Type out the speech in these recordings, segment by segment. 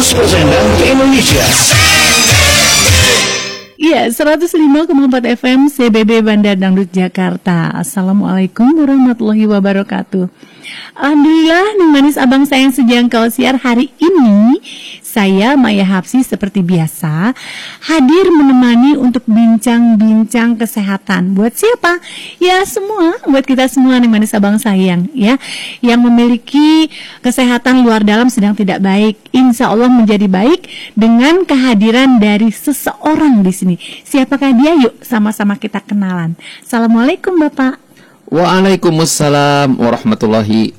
Dangdut Indonesia. Iya, 105,4 FM CBB Bandar Dangdut Jakarta. Assalamualaikum warahmatullahi wabarakatuh. Alhamdulillah, nih manis abang sayang sejangkau siar hari ini. Saya Maya Hapsi seperti biasa hadir menemani untuk bincang-bincang kesehatan. Buat siapa? Ya semua, buat kita semua nih manis abang sayang ya, yang memiliki kesehatan luar dalam sedang tidak baik, insya Allah menjadi baik dengan kehadiran dari seseorang di sini. Siapakah dia? Yuk sama-sama kita kenalan. Assalamualaikum Bapak. Waalaikumsalam warahmatullahi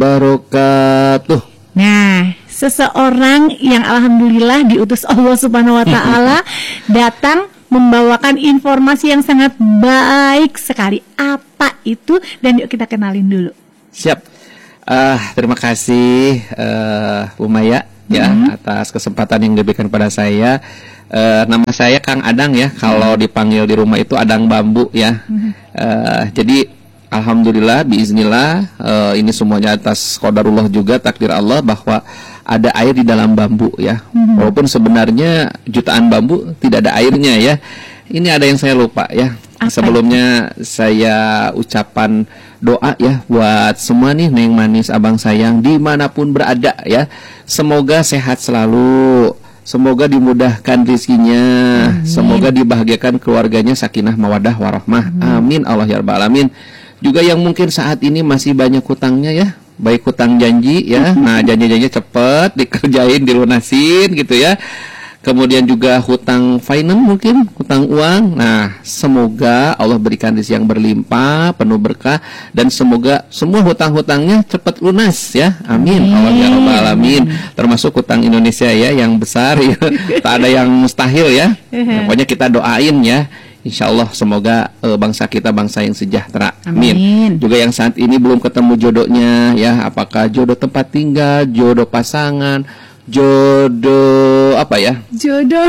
wabarakatuh. Nah, seseorang yang alhamdulillah diutus Allah Subhanahu wa taala datang membawakan informasi yang sangat baik sekali. Apa itu? Dan yuk kita kenalin dulu. Siap. Terima kasih Bu Maya ya atas kesempatan yang diberikan pada saya. Nama saya Kang Adang ya. Kalau dipanggil di rumah itu Adang Bambu ya. Jadi alhamdulillah, biiznillah, ini semuanya atas qadarullah juga, takdir Allah bahwa ada air di dalam bambu ya. Walaupun sebenarnya jutaan bambu tidak ada airnya ya. Ini ada yang saya lupa ya. Sebelumnya saya ucapan doa ya buat semua nih neng manis abang sayang dimanapun berada ya. Semoga sehat selalu. Semoga dimudahkan rezekinya. Semoga dibahagiakan keluarganya, sakinah mawadah warahmah. Amin Allah ya rabbal alamin. Juga yang mungkin saat ini masih banyak hutangnya ya, baik hutang janji ya, nah janji-janji cepet dikerjain, dilunasin gitu ya. Kemudian juga hutang finance mungkin, hutang uang. Nah, semoga Allah berikan rezeki yang berlimpah, penuh berkah, dan semoga semua hutang-hutangnya cepat lunas ya. Amin. Allah ya rabbal alamin. Termasuk hutang Indonesia ya yang besar ya. Tak ada yang mustahil ya. Pokoknya kita doain ya. Insya Allah semoga bangsa kita bangsa yang sejahtera. Amin. Juga yang saat ini belum ketemu jodohnya ya, apakah jodoh tempat tinggal, jodoh pasangan, jodoh apa ya? Jodoh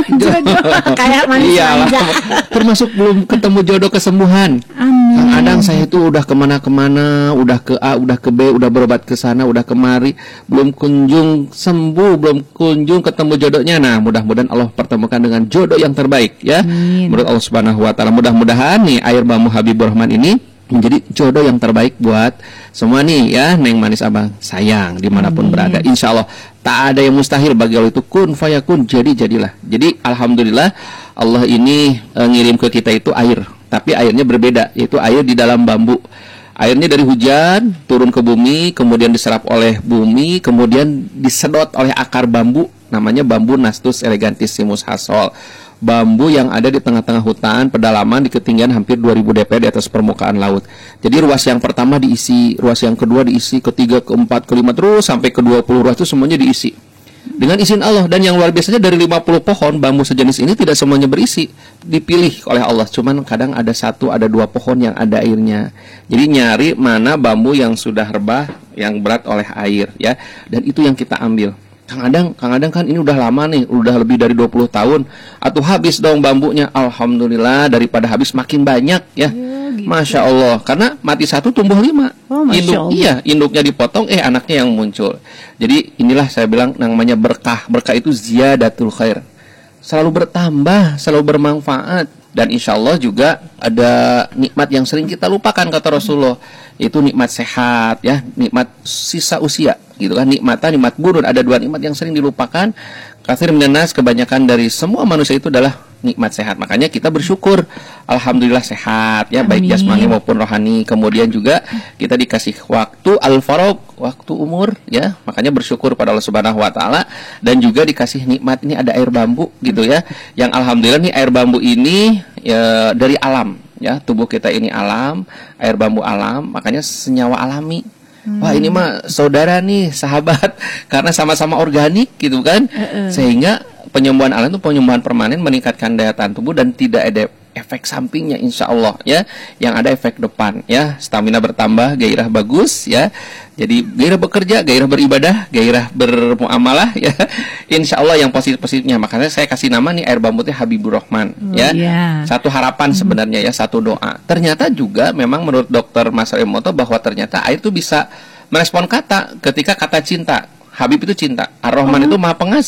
kayak manis manja. Termasuk belum ketemu jodoh kesembuhan. Amin. Kadang saya itu udah kemana-kemana, udah ke A, udah ke B, udah berobat ke sana, udah kemari, belum kunjung sembuh, belum kunjung ketemu jodohnya. Nah, mudah-mudahan Allah pertemukan dengan jodoh yang terbaik ya. Amin. Menurut Allah Subhanahu wa taala, mudah-mudahan nih air bambu Habibur Rahman ini menjadi jodoh yang terbaik buat semua nih ya, neng manis abang sayang dimanapun berada. Insya Allah tak ada yang mustahil bagi Allah, itu kun fayakun, jadilah. Jadi alhamdulillah Allah ini ngirim ke kita itu air, tapi airnya berbeda, yaitu air di dalam bambu. Airnya dari hujan turun ke bumi, kemudian diserap oleh bumi, kemudian disedot oleh akar bambu, namanya bambu Nastus elegantissimus Hasol. Bambu yang ada di tengah-tengah hutan, pedalaman di ketinggian hampir 2000 dp di atas permukaan laut. Jadi ruas yang pertama diisi, ruas yang kedua diisi, ketiga, keempat, kelima, terus sampai ke 20 ruas itu semuanya diisi dengan izin Allah. Dan yang luar biasanya dari 50 pohon bambu sejenis ini tidak semuanya berisi, dipilih oleh Allah. Cuman kadang ada 1, ada 2 pohon yang ada airnya. Jadi nyari mana bambu yang sudah rebah, yang berat oleh air ya. Dan itu yang kita ambil. Kang Adang kan ini udah lama nih, udah lebih dari 20 tahun. Atau habis dong bambunya. Alhamdulillah, daripada habis makin banyak ya. Gitu. Masya Allah, karena mati 1 tumbuh 5. Induknya dipotong, anaknya yang muncul. Jadi inilah saya bilang namanya berkah. Berkah itu ziyadatul khair, selalu bertambah, selalu bermanfaat. Dan insya Allah juga ada nikmat yang sering kita lupakan kata Rasulullah, itu nikmat sehat ya, nikmat sisa usia gitu kan, nikmat bunur. Ada 2 nikmat yang sering dilupakan. Katsir minan nas, kebanyakan dari semua manusia itu adalah nikmat sehat. Makanya kita bersyukur, alhamdulillah sehat ya. Amin. Baik jasmani maupun rohani. Kemudian juga kita dikasih waktu al-faragh, waktu umur ya. Makanya bersyukur pada Allah Subhanahu wa taala. Dan juga dikasih nikmat ini ada air bambu gitu ya. Yang alhamdulillah nih air bambu ini ya, dari alam ya. Tubuh kita ini alam, air bambu alam, makanya senyawa alami. Wah, ini mah saudara nih, sahabat, karena sama-sama organik gitu kan. Sehingga penyembuhan alam itu penyembuhan permanen, meningkatkan daya tahan tubuh dan tidak ada efek sampingnya insya Allah ya. Yang ada efek depan ya, stamina bertambah, gairah bagus ya. Jadi gairah bekerja, gairah beribadah, gairah bermuamalah ya. Insya Allah yang positif-positifnya. Makanya saya kasih nama nih air bambu Habibur Rahman ya. Satu harapan sebenarnya ya, satu doa. Ternyata juga memang menurut Dr. Mas Emoto bahwa ternyata air itu bisa merespon kata ketika kata cinta. Habib itu cinta, Ar-Rahman itu maha pengasih.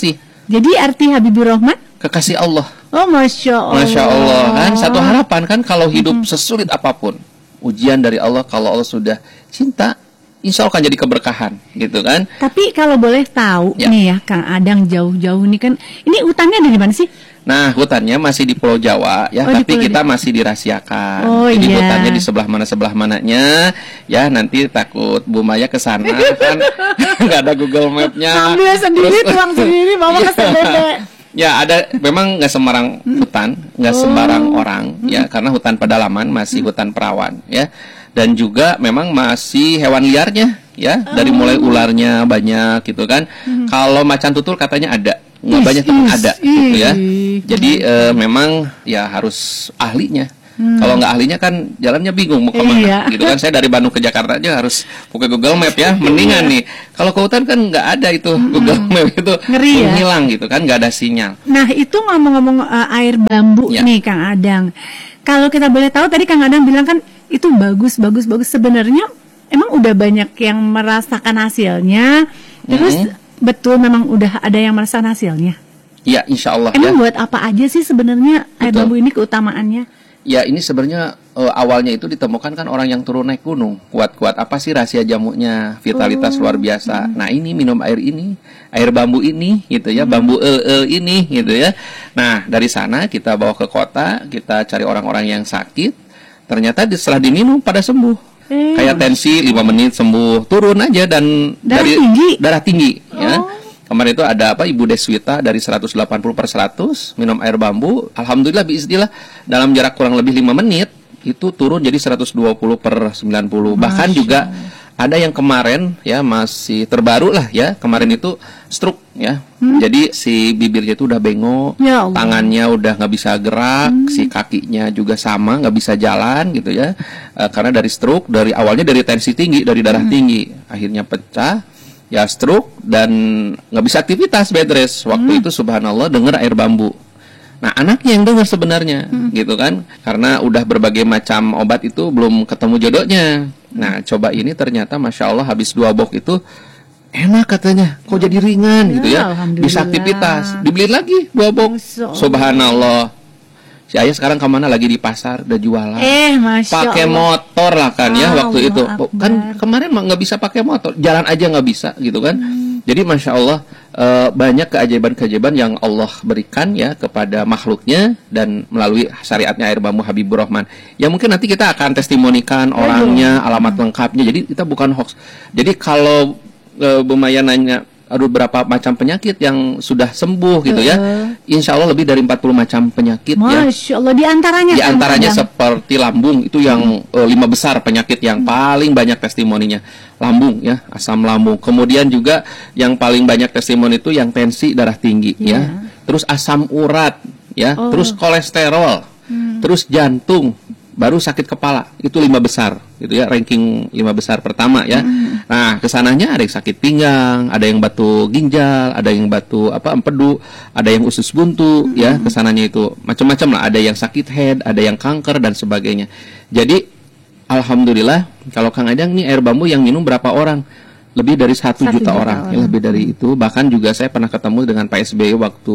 Jadi arti Habibur Rahman? Kekasih Allah. Oh, Masya Allah. Masya Allah kan, satu harapan kan kalau hidup sesulit apapun, ujian dari Allah, kalau Allah sudah cinta, insya Allah akan jadi keberkahan, gitu kan. Tapi kalau boleh tahu nih ya, Kang Adang jauh-jauh nih kan, ini hutannya dari mana sih? Nah, hutannya masih di Pulau Jawa ya, tapi kita masih dirahasiakan. Jadi hutannya di sebelah mananya, ya nanti takut Bu Maya ke sana kan, nggak ada Google Map-nya. Ambil sendiri, tuang sendiri, bawa ke CBB. Ya ada, memang nggak sembarang hutan, nggak sembarang orang ya, karena hutan pedalaman masih hutan perawan ya, dan juga memang masih hewan liarnya ya, dari mulai ularnya banyak gitu kan. Kalau macan tutul katanya ada, nggak banyak tapi ada gitu ya. Jadi memang ya harus ahlinya. Kalau nggak ahlinya kan jalannya bingung mau kemana gitu kan. Saya dari Bandung ke Jakarta aja harus pakai Google Map ya, mendingan nih. Kalau ke hutan kan nggak ada itu Google Map itu, menghilang gitu kan, nggak ada sinyal. Nah itu ngomong-ngomong air bambu nih Kang Adang, kalau kita boleh tahu tadi Kang Adang bilang kan itu bagus. Sebenarnya emang udah banyak yang merasakan hasilnya, terus betul memang udah ada yang merasakan hasilnya. Iya, insya Allah. Emang buat apa aja sih sebenarnya air bambu ini keutamaannya? Ya ini sebenarnya awalnya itu ditemukan kan orang yang turun naik gunung, kuat-kuat apa sih rahasia jamunya, vitalitas luar biasa. Nah ini minum air ini, air bambu ini gitu ya, bambu ini gitu ya. Nah dari sana kita bawa ke kota, kita cari orang-orang yang sakit, ternyata setelah diminum pada sembuh. Kayak tensi 5 menit sembuh, turun aja, dan darah tinggi ya. Kemarin itu ada Ibu Deswita dari 180/100 minum air bambu, alhamdulillah biiznillah dalam jarak kurang lebih 5 menit itu turun jadi 120/90. Bahkan juga ada yang kemarin ya, masih terbaru lah ya, kemarin itu stroke ya. Jadi si bibirnya itu udah bengok, tangannya udah nggak bisa gerak, si kakinya juga sama nggak bisa jalan gitu ya, karena dari stroke, dari awalnya dari tensi tinggi, dari darah tinggi, akhirnya pecah ya, stroke, dan nggak bisa aktivitas, bed rest. Waktu itu subhanallah dengar air bambu. Nah anaknya yang dengar sebenarnya gitu kan, karena udah berbagai macam obat itu belum ketemu jodohnya. Nah coba ini ternyata Masya Allah habis 2 box itu enak katanya, kok jadi ringan gitu ya, bisa aktivitas. Dibeli lagi 2 box, subhanallah. Si Ayah sekarang kemana, lagi di pasar udah jualan, pakai motor lah kan ya waktu itu. Kan kemarin mah nggak bisa pakai motor, jalan aja nggak bisa gitu kan. Jadi Masya Allah banyak keajaiban-keajaiban yang Allah berikan ya kepada makhluknya, dan melalui syariatnya air bambu Habibur Rahman. Ya mungkin nanti kita akan testimonikan orangnya, alamat lengkapnya. Jadi kita bukan hoax. Jadi kalau Bu Maya nanya ada berapa macam penyakit yang sudah sembuh gitu ya, insya Allah lebih dari 40 macam penyakit. Masya Allah, di antaranya seperti lambung, itu yang 5 besar penyakit yang paling banyak testimoninya, lambung ya, asam lambung. Kemudian juga yang paling banyak testimoni itu yang tensi darah tinggi ya, terus asam urat ya, terus kolesterol, terus jantung, baru sakit kepala. Itu 5 besar gitu ya, ranking 5 besar pertama ya. Nah kesananya ada yang sakit pinggang, ada yang batu ginjal, ada yang batu empedu, ada yang usus buntu ya, kesananya itu macam-macam lah. Ada yang sakit head, ada yang kanker dan sebagainya. Jadi alhamdulillah, kalau Kang Adang nih air bambu yang minum berapa orang? Lebih dari 1 juta orang. Ya, lebih dari itu. Bahkan juga saya pernah ketemu dengan Pak SBY waktu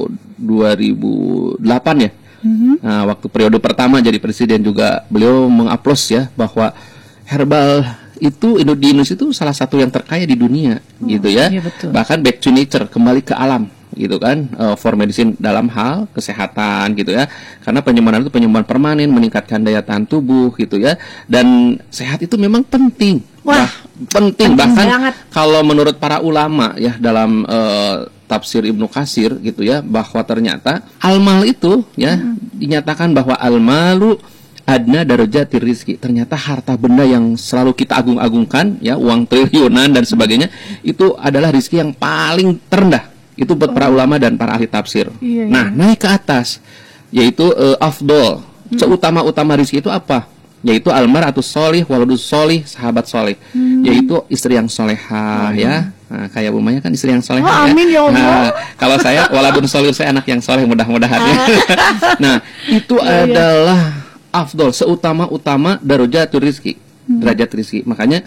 2008 ya. Nah, waktu periode pertama jadi presiden juga beliau mengaplos ya, bahwa herbal itu di Indonesia itu salah satu yang terkaya di dunia gitu ya. Iya, betul. Bahkan back to nature, kembali ke alam gitu kan, for medicine dalam hal kesehatan gitu ya. Karena penyembuhan itu penyembuhan permanen, meningkatkan daya tahan tubuh gitu ya. Dan sehat itu memang penting. Penting bahkan banget. Kalau menurut para ulama ya dalam tafsir Ibnu Katsir gitu ya, bahwa ternyata al-mal itu ya dinyatakan bahwa al-malu adna darajati rizki. Ternyata harta benda yang selalu kita agung-agungkan ya, uang triliunan dan sebagainya, itu adalah rizki yang paling terendah. Itu buat para ulama dan para ahli tafsir. Nah, naik ke atas yaitu afdol. Seutama-utama rizki itu apa? Yaitu almaratus solih, waladus solih, sahabat solih. Yaitu istri yang solehah ya. Nah, kayak Bu Maya kan istri yang soleh ya. Amin ya Allah. Nah, kalau saya waladun solih, saya anak yang soleh, mudah-mudahan ya. Nah, itu adalah afdol, seutama-utama darajatul rizki, derajat rizki. Makanya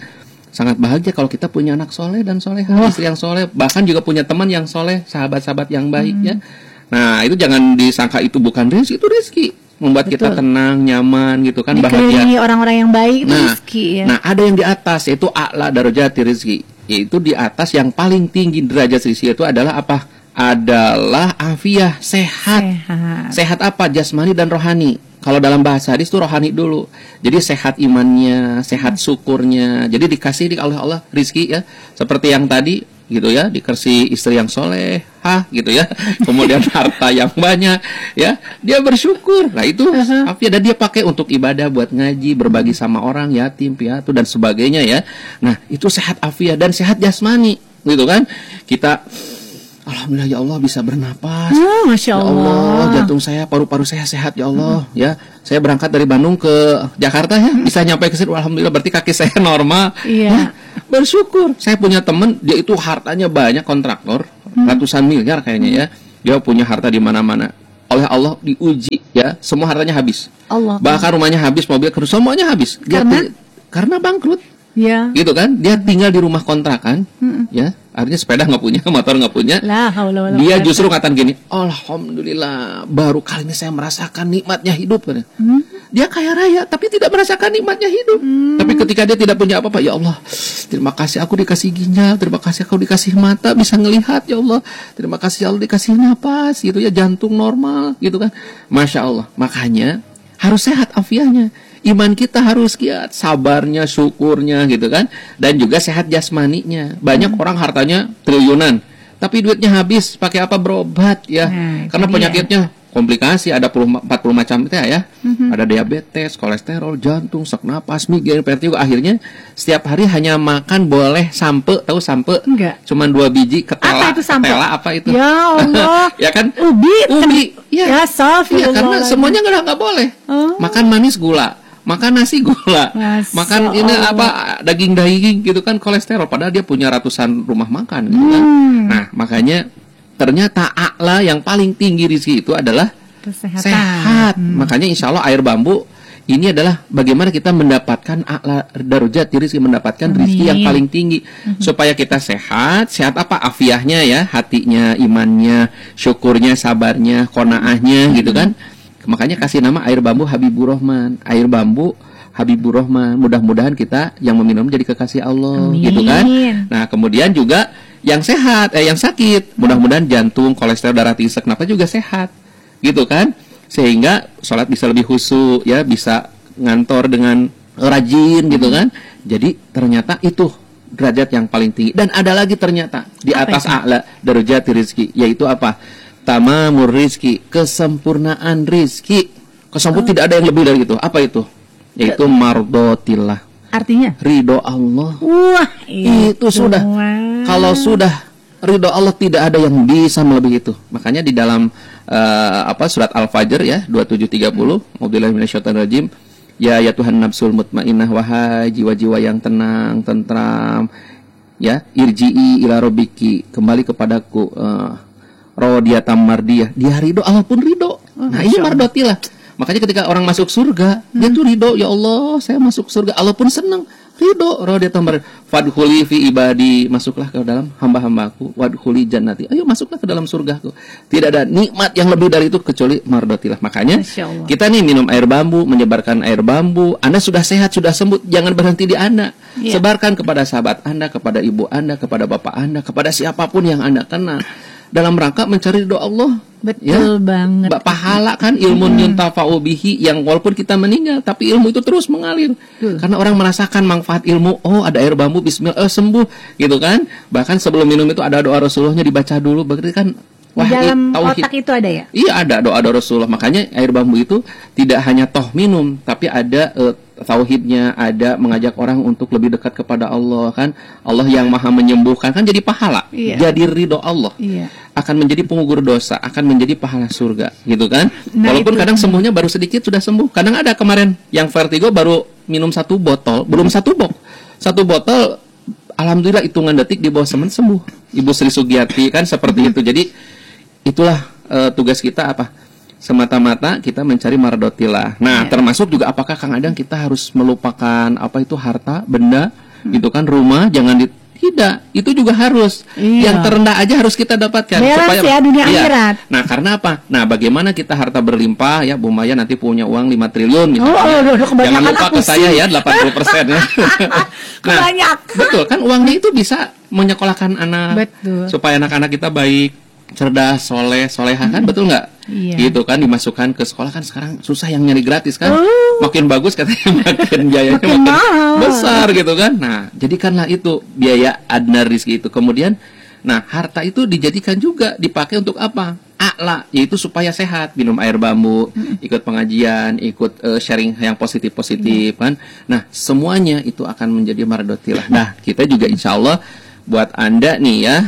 sangat bahagia kalau kita punya anak soleh dan soleha, istri yang soleh, bahkan juga punya teman yang soleh, sahabat-sahabat yang baik ya. Nah itu jangan disangka itu bukan rezeki, itu rezeki. Membuat kita tenang, nyaman gitu kan, bahagia. Dikelilingi orang-orang yang baik itu rezeki ya. Nah ada yang di atas, yaitu a'la darajati rezeki, yaitu di atas yang paling tinggi derajat rezeki itu adalah apa? Adalah afiah, sehat. Sehat apa? Jasmani dan rohani. Kalau dalam bahasa hadis itu rohani dulu. Jadi sehat imannya, sehat syukurnya. Jadi dikasih oleh Allah rizki ya. Seperti yang tadi gitu ya, dikasih istri yang solehah gitu ya. Kemudian harta yang banyak ya. Dia bersyukur. Nah itu afiah, dan dia pakai untuk ibadah, buat ngaji, berbagi sama orang, yatim, piatu dan sebagainya ya. Nah itu sehat afiah dan sehat jasmani gitu kan. Kita alhamdulillah ya Allah bisa bernapas. Masya Allah. Ya Allah, jantung saya, paru-paru saya sehat ya Allah. Ya, saya berangkat dari Bandung ke Jakarta ya, bisa nyampe ke sini. Alhamdulillah, berarti kaki saya normal. Iya. Ya, bersyukur. Saya punya teman, dia itu hartanya banyak, kontraktor, ratusan miliar kayaknya ya. Dia punya harta di mana-mana. Oleh Allah diuji ya, semua hartanya habis. Allah. Bahkan rumahnya habis, mobil semuanya habis. Dia karena bangkrut. Ya. Gitu kan, dia tinggal di rumah kontrakan, ya, artinya sepeda nggak punya, motor nggak punya. Dia justru ngatain gini, alhamdulillah, baru kali ini saya merasakan nikmatnya hidup. Dia kaya raya, tapi tidak merasakan nikmatnya hidup. Tapi ketika dia tidak punya apa-apa, ya Allah, terima kasih aku dikasih ginjal, terima kasih aku dikasih mata bisa ngelihat, ya Allah, terima kasih Allah dikasih napas, gitu ya, jantung normal, gitu kan, masya Allah. Makanya harus sehat afiahnya. Iman kita harus giat, sabarnya, syukurnya gitu kan. Dan juga sehat jasmaninya. Banyak orang hartanya triliunan, tapi duitnya habis, pakai apa berobat ya. Karena penyakitnya komplikasi, ada 40 macam itu ya. Ada diabetes, kolesterol, jantung, sesak napas, migrain, vertigo. Akhirnya setiap hari hanya makan boleh sampe, tahu sampe? Enggak. Cuman 2 biji ketela. Apa itu sampe? Ketela apa itu? Ya Allah. Ya kan? Ubi. Ya, ya karena semuanya nggak boleh. Makan manis gula, makan nasi gula, makan ini apa daging gitu kan, kolesterol. Padahal dia punya ratusan rumah makan gitu kan. Nah makanya ternyata a'la yang paling tinggi rezeki itu adalah kesehatan. Sehat. Makanya insya Allah air bambu ini adalah bagaimana kita mendapatkan a'la darajat rezeki, mendapatkan rezeki yang paling tinggi. Supaya kita sehat. Sehat apa? Afiahnya ya, hatinya, imannya, syukurnya, sabarnya, qanaahnya gitu kan. Makanya kasih nama air bambu Habibur Rahman. Air bambu Habibur Rahman. Mudah-mudahan kita yang meminum jadi kekasih Allah. Gitu kan. Nah kemudian juga yang sehat, yang sakit, mudah-mudahan jantung, kolesterol, darah tinggi, kenapa juga sehat, gitu kan? Sehingga sholat bisa lebih khusyuk, ya, bisa ngantor dengan rajin, gitu kan? Jadi ternyata itu derajat yang paling tinggi. Dan ada lagi ternyata di atas a'la darajat rezeki, yaitu apa? Tamamur rizki, kesempurnaan rizki. Tidak ada yang lebih dari itu. Apa itu? Yaitu mardotillah. Artinya? Ridho Allah. Wah, itu sudah. Kalau sudah ridho Allah, tidak ada yang bisa melebihi itu. Makanya di dalam surat Al-Fajr ya 2730, Auzubillahi minasyaitonir rajim. Ya Tuhan nafsul mutmainnah, wahai jiwa-jiwa yang tenang, tentram, ya, irji'i ila rabbiki, kembali kepadaku, radiyatan mardiyah. Dia ridho, Allah pun ridho. Nah, ini mardotillah. Makanya ketika orang masuk surga, dia tuh ridho, ya Allah, saya masuk surga, Allah pun senang. Ridho, radiyatan mardiyah. Fadkhuli fi ibadi, masuklah ke dalam hamba-hambaku, wadkhuli jannati. Ayo masuklah ke dalam surgaku. Tidak ada nikmat yang lebih dari itu kecuali mardotillah. Makanya kita nih minum air bambu, menyebarkan air bambu. Anda sudah sehat, sudah sembuh, jangan berhenti di Anda. Sebarkan kepada sahabat Anda, kepada ibu Anda, kepada bapak Anda, kepada siapapun yang Anda kenal. Dalam rangka mencari doa Allah. Betul banget. Pahala kan, ilmu yuntafa'u bihi, yang walaupun kita meninggal tapi ilmu itu terus mengalir. Karena orang merasakan manfaat ilmu. Oh, ada air bambu, bismillah, sembuh gitu kan. Bahkan sebelum minum itu ada doa Rasulullahnya dibaca dulu. Berarti kan dalam otak itu ada ya? Iya, ada doa Rasulullah. Makanya air bambu itu tidak hanya toh minum, tapi ada tauhidnya, ada mengajak orang untuk lebih dekat kepada Allah kan. Allah yang maha menyembuhkan kan, jadi pahala. Jadi ridho Allah. Akan menjadi pengugur dosa, akan menjadi pahala surga gitu kan. Walaupun kadang sembuhnya baru sedikit sudah sembuh. Kadang ada kemarin yang vertigo baru minum 1 botol, belum 1 box. 1 botol alhamdulillah hitungan detik di bawah semen sembuh. Ibu Sri Sugiyati kan seperti itu. Jadi itulah tugas kita apa? Semata-mata kita mencari mardotillah. Nah, termasuk juga apakah Kang Adang kita harus melupakan apa itu harta, benda, gitu kan, rumah jangan tidak, itu juga harus. Iya. Yang terendah aja harus kita dapatkan. Beres ya dunia iya. akhirat. Nah, karena apa? Nah, bagaimana kita harta berlimpah ya, Bu Maya nanti punya uang 5 triliun kebanyakan. Jangan lupa ke saya ya 80% ya. Nah, banyak. betul kan, uangnya itu bisa menyekolahkan anak. Betul. Supaya anak-anak kita baik, cerdas, soleha kan, betul nggak? Iya. Gitu kan, dimasukkan ke sekolah kan sekarang susah yang nyari gratis kan. Makin bagus katanya makin biayanya makin mahal. besar gitu kan. Nah, jadikanlah itu biaya adna rizki itu. Kemudian, nah harta itu dijadikan juga dipakai untuk apa? A'la, yaitu supaya sehat, minum air bambu, ikut pengajian, ikut sharing yang positif-positif kan. Nah, semuanya itu akan menjadi mardotilah. Nah, kita juga insya Allah buat Anda nih ya,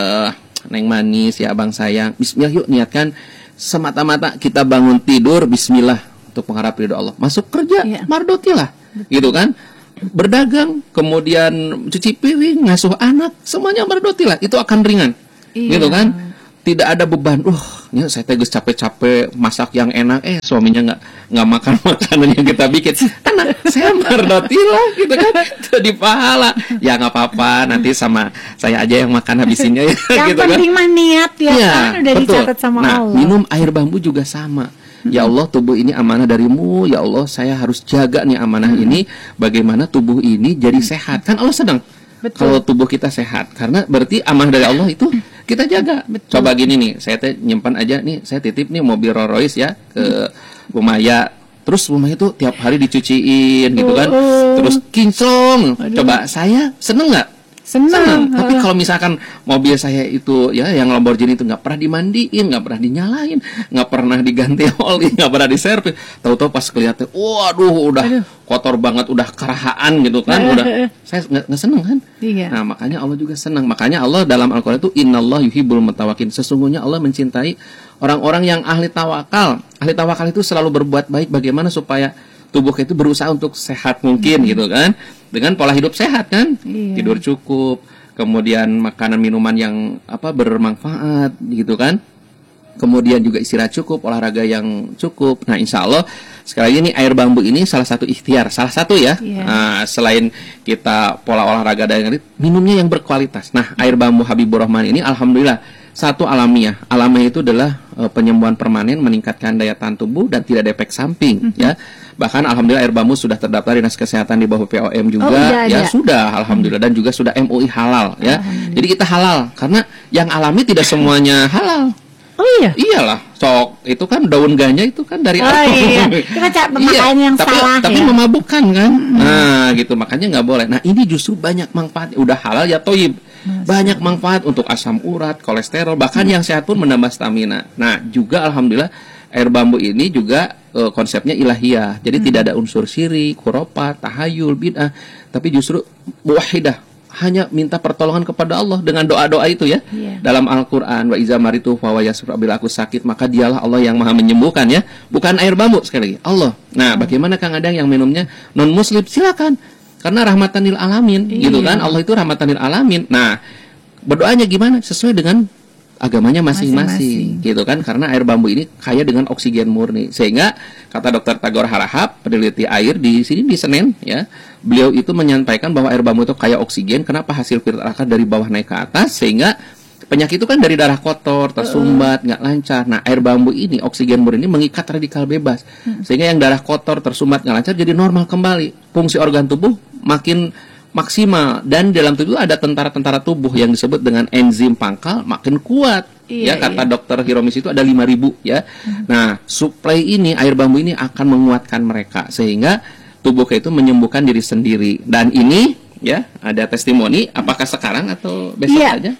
Neng Manis ya, abang sayang, bismillah yuk, niatkan semata-mata kita bangun tidur bismillah untuk mengharap ridho Allah. Masuk kerja mardotilah, gitu kan. Berdagang, kemudian cuci piring, ngasuh anak, semuanya mardotilah. Itu akan ringan, gitu kan. Tidak ada beban. Ya saya tegas capek-capek masak yang enak, suaminya nggak makan makanan yang kita bikin. Karena saya mardotilah, gitu kan. Jadi pahala. Ya nggak apa-apa, nanti sama saya aja yang makan habisinnya ya. Yang gitu penting mah niat ya, kan udah betul. dicatat sama Allah. Minum air bambu juga sama. Ya Allah, tubuh ini amanah darimu. Ya Allah, saya harus jaga nih amanah ini. Bagaimana tubuh ini jadi sehat. Kan Allah sedang. Kalau tubuh kita sehat, karena berarti amanah dari Allah itu kita jaga. Coba gini nih, saya nyimpan aja nih, saya titip nih mobil Rolls Royce ya ke Bu Maya. Terus Bu Maya itu tiap hari dicuciin gitu kan. Terus kinclong. Coba saya seneng nggak? Senang. Tapi kalau misalkan mobil saya itu ya yang Lamborghini itu nggak pernah dimandiin, nggak pernah dinyalain, nggak pernah diganti oli, nggak pernah diservis, tahu-tahu pas kelihatan, waduh udah kotor banget, udah kerahaan gitu kan, udah saya nggak seneng kan. Iya. Nah makanya Allah juga senang. Makanya Allah dalam Al-Quran itu Innallah yuhibbul mutawakin. Sesungguhnya Allah mencintai orang-orang yang ahli tawakal. Ahli tawakal itu selalu berbuat baik. Bagaimana supaya tubuh kita itu berusaha untuk sehat mungkin gitu kan, dengan pola hidup sehat kan, tidur cukup, kemudian makanan minuman yang bermanfaat gitu kan, kemudian juga istirahat cukup, olahraga yang cukup. Nah insya Allah sekali lagi ini air bambu ini salah satu ikhtiar, salah satu ya. Nah, selain kita pola olahraga dan minumnya yang berkualitas. Nah air bambu Habibur Rahman ini alhamdulillah satu alamiah itu adalah penyembuhan permanen, meningkatkan daya tahan tubuh dan tidak ada efek samping ya. Bahkan alhamdulillah air bambu sudah terdaftar Dinas Kesehatan di bawah POM juga sudah alhamdulillah, dan juga sudah MUI halal ya. Jadi kita halal karena yang alami tidak semuanya halal. Oh iya. Iyalah, sok itu kan daun ganja itu kan dari alam. Kita pemakaian yang salah tapi memabukkan kan. Nah, gitu makanya nggak boleh. Nah, ini justru banyak manfaat. Udah halal ya toyib. Banyak manfaat untuk asam urat, kolesterol, bahkan yang sehat pun menambah stamina. Nah, juga alhamdulillah air bambu ini juga konsepnya ilahiyah. Jadi tidak ada unsur syirik, khurafat, tahayul, bid'ah, tapi justru muwahhidah. Hanya minta pertolongan kepada Allah dengan doa-doa itu ya. Dalam Al-Qur'an, wa iza maritu fa wa yasfa, bila aku sakit maka dialah Allah yang Maha menyembuhkan ya. Bukan air bambu sekali lagi, Allah. Nah, bagaimana Kang Adang yang minumnya non muslim, silakan. Karena rahmatan lil alamin gitu kan. Allah itu rahmatan lil alamin. Nah, berdoanya gimana? Sesuai dengan agamanya masing-masing gitu kan, karena air bambu ini kaya dengan oksigen murni, sehingga kata Dr. Tagor Harahap, peneliti air di sini di Senen ya, beliau itu menyampaikan bahwa air bambu itu kaya oksigen. Kenapa? Hasil filtrasi dari bawah naik ke atas, sehingga penyakit itu kan dari darah kotor, tersumbat, nggak lancar. Nah air bambu ini oksigen murni ini mengikat radikal bebas, sehingga yang darah kotor, tersumbat, nggak lancar jadi normal kembali, fungsi organ tubuh makin maksimal, dan dalam tubuh ada tentara-tentara tubuh yang disebut dengan enzim pangkal makin kuat. Kata dokter Hiromis itu ada 5.000 ya. Nah, suplai ini air bambu ini akan menguatkan mereka sehingga tubuh itu menyembuhkan diri sendiri. Dan ini ya, ada testimoni, apakah sekarang atau besok aja?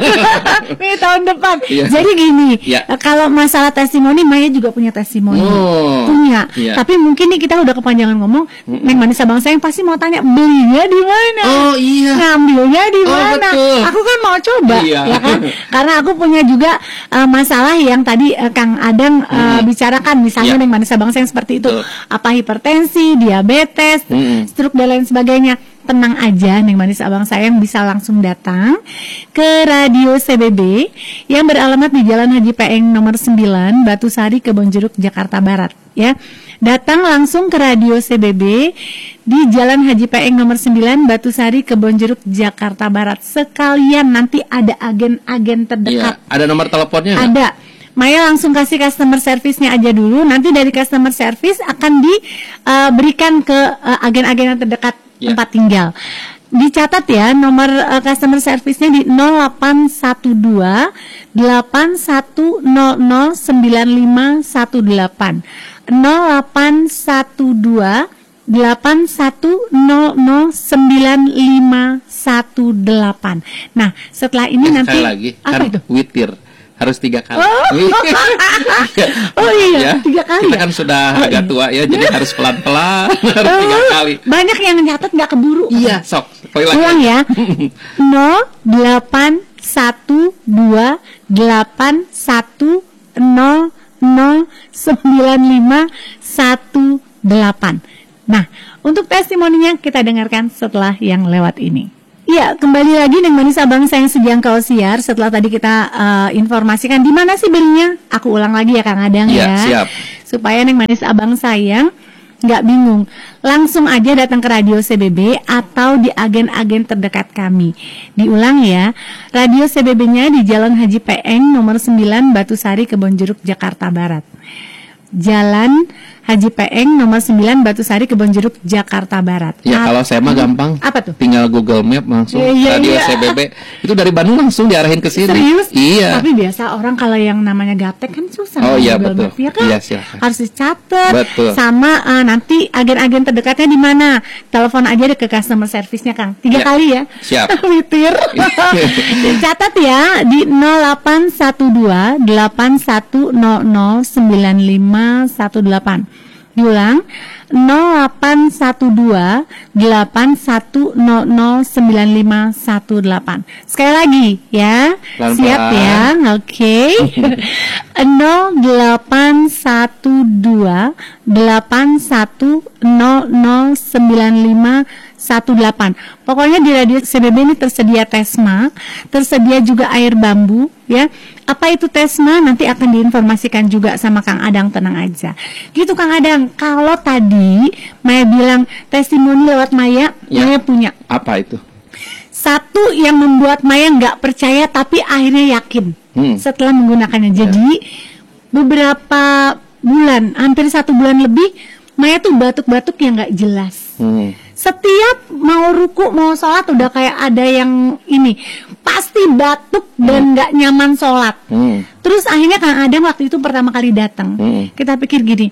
Ini tahun depan. Jadi gini, kalau masalah testimoni, Maya juga punya testimoni. Punya. Tapi mungkin nih kita udah kepanjangan ngomong. Neng Manis abang saya yang pasti mau tanya, belinya di mana? Ngambilnya di mana? Aku kan mau coba, ya kan? Karena aku punya juga masalah yang tadi Kang Adang bicarakan, misalnya Neng Manis abang saya yang seperti itu, apa hipertensi, diabetes, stroke dan lain sebagainya. tenang aja Neng Manis Abang Sayang bisa langsung datang ke Radio CBB yang beralamat di Jalan Haji Peeng nomor 9, Batu Sari, Kebonjeruk, Jakarta Barat ya. Datang langsung ke Radio CBB di Jalan Haji Peeng nomor 9, Batu Sari, Kebonjeruk, Jakarta Barat. Sekalian nanti ada agen-agen terdekat. Iya, ada nomor teleponnya nggak? Ada. Maya langsung kasih customer service-nya aja dulu. Nanti dari customer service akan diberikan ke agen-agen yang terdekat tempat tinggal. Dicatat ya, nomor customer service-nya di 0812 8100 9518. 0812 8100 9518. Nah, setelah ini nanti sekali lagi, apa kan itu? witir. Harus 3 kali. Oh iya, ya, 3 kali. Kita kan sudah agak tua ya, jadi harus pelan-pelan, harus 3 kali. Banyak yang nyatet nggak keburu. Iya, sok. Ulang ya. 0812 8100 9518. Nah, untuk testimoninya kita dengarkan setelah yang lewat ini. Iya, kembali lagi Neng Manis Abang Sayang Sejangkau Siar. Setelah tadi kita informasikan di mana sih belinya. Aku ulang lagi ya Kang Adang ya. Siap. Supaya Neng Manis Abang Sayang nggak bingung. Langsung aja datang ke Radio CBB atau di agen-agen terdekat kami. Diulang ya. Radio CBB-nya di Jalan Haji Peeng nomor 9, Batu Sari, Kebonjeruk, Jakarta Barat. Jalan Haji Peeng nomor 9, Batu Sari, Kebonjeruk, Jakarta Barat. Ya, kalau saya mah gampang. Apa tuh? Tinggal Google Map langsung Radio CBB. Itu dari Bandung langsung diarahin ke sini. Serius? Iya. Tapi biasa orang kalau yang namanya gaptek kan susah. Oh iya, Google betul. Map, ya kan? Iya, silakan. Harus dicatat. Betul. Sama nanti agen-agen terdekatnya di mana? Telepon aja deh ke customer service-nya Kang. 3 kali ya. Siap. Witir. Catat ya di 0812 8100 9518. Diulang 0812 8100 9518. Sekali lagi ya. Pelan-pelan. Siap ya. Oke. 0812 8100 9518. Pokoknya di Radio CBB ini tersedia Tesma, tersedia juga air bambu ya. Apa itu Tesma nanti akan diinformasikan juga sama Kang Adang, tenang aja. Gitu Kang Adang. Kalau tadi Maya bilang testimoni lewat Maya, Ya. Maya punya. Apa itu? Satu yang membuat Maya nggak percaya tapi akhirnya yakin setelah menggunakannya. Jadi beberapa bulan, hampir 1 bulan lebih, Maya tuh batuk-batuk yang nggak jelas. Setiap mau ruku, mau sholat udah kayak ada yang ini, pasti batuk dan nggak nyaman sholat. Terus akhirnya Kang Adam waktu itu pertama kali datang, kita pikir gini,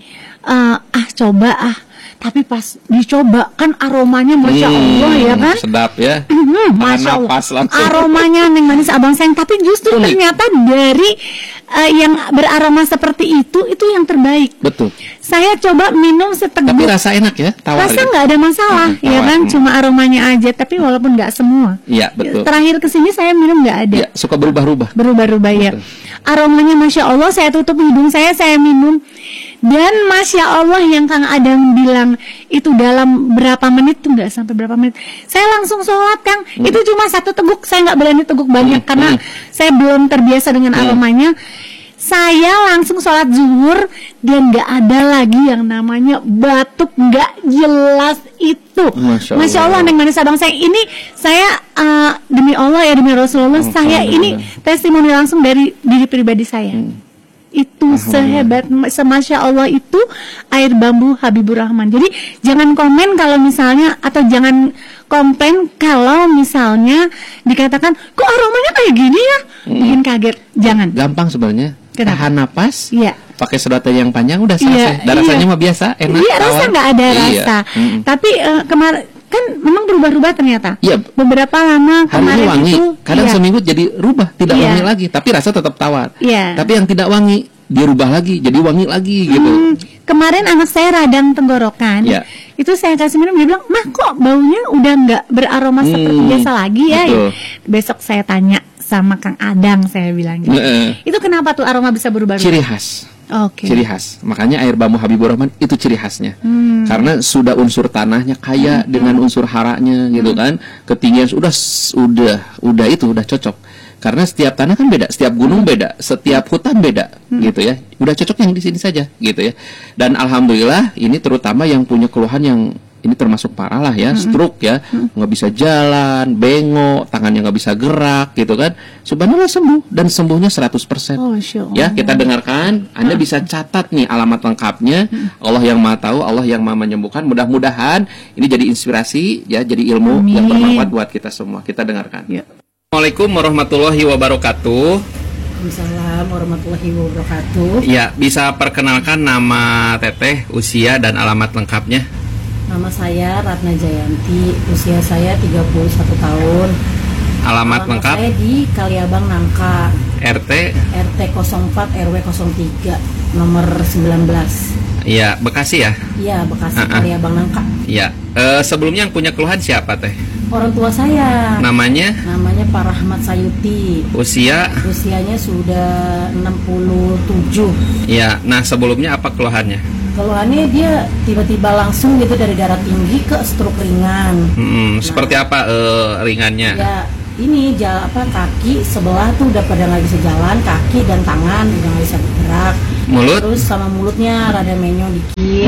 tapi pas dicoba kan aromanya Masya Allah ya kan, sedap ya. Masya Allah, Napas langsung. aromanya Neng Manis Abang Sayang. Tapi justru ternyata dari yang beraroma seperti itu yang terbaik. Betul. Saya coba minum seteguk. Tapi rasa enak ya, tawar. Rasa nggak ada masalah, ya tawar. kan? Cuma aromanya aja. Tapi walaupun nggak semua. Iya, betul. Terakhir kesini saya minum nggak ada. Ya, suka berubah-ubah. Berubah-ubah ya. Aromanya Masya Allah, saya tutup hidung saya minum. Dan Masya Allah yang Kang Adang bilang itu dalam berapa menit tuh, nggak sampai berapa menit. Saya langsung sholat Kang. Itu cuma 1 teguk, saya nggak berani teguk banyak karena saya belum terbiasa dengan aromanya. Saya langsung sholat zuhur dan nggak ada lagi yang namanya batuk nggak jelas itu. Masya Allah Neng Manis Abang Sayang. Ini saya demi Allah ya, demi Rasulullah, saya ini testimoni langsung dari diri pribadi saya. Itu sehebat, semasya Allah itu air bambu Habibur Rahman. Jadi jangan komen kalau misalnya, atau jangan komplain kalau misalnya dikatakan kok aromanya kayak gini ya, bikin kaget. Jangan. Gampang sebenarnya. Tahan napas. Iya. Pakai sedotan yang panjang udah selesai. Dan rasanya mah biasa, enak. Iya, rasa nggak ada rasa. Tapi kemarin kan memang berubah-ubah ternyata. Iya. Beberapa lama kemarin wangi. itu Kadang seminggu jadi rubah, tidak wangi lagi, tapi rasa tetap tawar. Iya. Tapi yang tidak wangi dirubah lagi, jadi wangi lagi gitu. Kemarin anak saya radang tenggorokan. Iya. Itu saya kasih minum, dia bilang, "Mah, kok baunya udah nggak beraroma seperti biasa lagi ya?" Betul. Besok saya tanya sama Kang Adang, saya bilang gitu. Itu kenapa tuh aroma bisa berubah-ubah? Ciri khas. Oke. Ciri khas. Makanya air bambu Habibur Rahman itu ciri khasnya. Karena sudah unsur tanahnya kaya dengan unsur haranya gitu kan. Ketinggian udah cocok. Karena setiap tanah kan beda, setiap gunung beda, setiap hutan beda gitu ya. Udah cocok yang di sini saja gitu ya. Dan alhamdulillah ini terutama yang punya keluhan yang ini termasuk parah lah ya, stroke ya, nggak bisa jalan, bengok, tangannya nggak bisa gerak gitu kan. Subhanallah sembuh dan sembuhnya 100%. Oh, Masya Allah. Ya, kita dengarkan, Anda bisa catat nih alamat lengkapnya. Allah yang Maha Tahu, Allah yang Maha Menyembuhkan. Mudah-mudahan ini jadi inspirasi ya, jadi ilmu yang bermanfaat buat kita semua. Kita dengarkan. Ya. Assalamualaikum warahmatullahi wabarakatuh. Waalaikumsalam warahmatullahi wabarakatuh. Ya, bisa perkenalkan nama Teteh, usia dan alamat lengkapnya. Nama saya Ratna Jayanti, usia saya 31 tahun. Alamat lengkap saya di Kaliabang Nangka, RT 04 RW 03 nomor 19. Iya, Bekasi ya? Iya, Bekasi Kaliabang Nangka. Iya. Sebelumnya yang punya keluhan siapa Teh? Orang tua saya. Namanya Pak Rahmat Sayuti. Usianya sudah 67. Iya. Nah, sebelumnya apa keluhannya? Keluhannya dia tiba-tiba langsung gitu dari darah tinggi ke stroke ringan. Seperti apa ringannya? Ya, ini kaki sebelah tuh udah pada nggak bisa jalan, kaki dan tangan udah nggak bisa bergerak. Mulut? Terus sama mulutnya rada menyong dikit.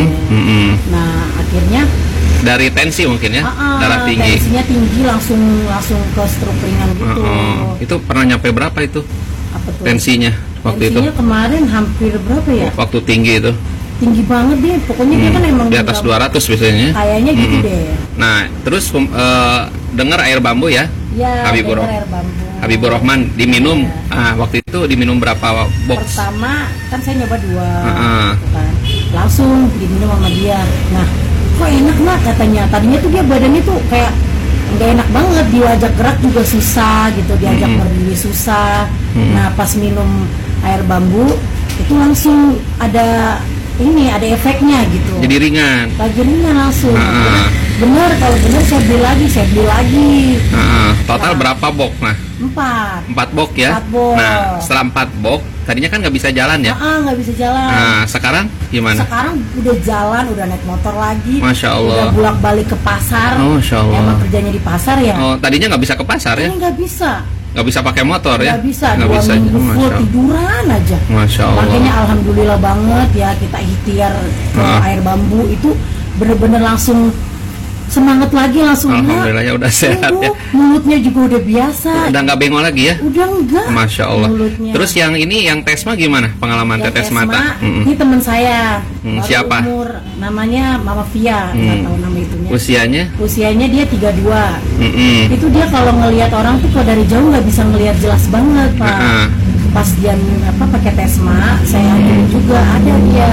Nah, akhirnya dari tensi mungkin ya, darah tinggi. Tensinya tinggi langsung ke stroke ringan gitu. Itu pernah nyampe berapa itu? Apa tuh? Tensinya waktu Tensinya kemarin hampir berapa ya? Waktu tinggi itu. Tinggi banget deh, pokoknya dia kan emang di atas 200 biasanya. Kayaknya gitu deh. Nah, terus dengar air bambu ya? Ya, Habibur Rahman diminum. Waktu itu diminum berapa box? Pertama kan saya nyoba 2 gitu kan. Langsung diminum sama dia. Nah, kok enak nak katanya. Tadinya tuh dia badannya tuh kayak nggak enak banget, diajak gerak juga susah gitu, diajak berdiri susah. Nah, pas minum air bambu itu langsung ada efeknya gitu. Jadi ringan. Lagi ringan langsung. Bener, kalau bener saya beli lagi. Total berapa box? Nah, 4 box ya. 4 box. Nah, setelah 4 box, tadinya kan nggak bisa jalan ya? Nggak bisa jalan. Nah, sekarang gimana? Sekarang udah jalan, udah naik motor lagi. Masya Allah. Udah bolak-balik ke pasar. Masya Allah. Emang kerjanya di pasar ya? Oh, tadinya nggak bisa ke pasar ya? Ini nggak bisa. Nggak bisa pakai motor ya? Nggak bisa. Nggak bisa. Full tiduran aja. Masya Allah. Makanya alhamdulillah banget ya kita ikhtiar ke air bambu itu bener-bener langsung semangat lagi langsung. Alhamdulillah ya udah sehat ya. Mulutnya juga udah biasa. Udah nggak bengong lagi ya? Udah enggak. Masya Allah. Mulutnya. Terus yang Tesma gimana pengalaman Tetes Mata? Ini teman saya. Siapa? Namanya Mama Via. Nggak tahu nama itunya. Usianya dia 32. Itu dia kalau ngelihat orang tuh kalau dari jauh nggak bisa ngelihat jelas banget Pak. Pas dia pakai Tesma, saya ambil juga ada dia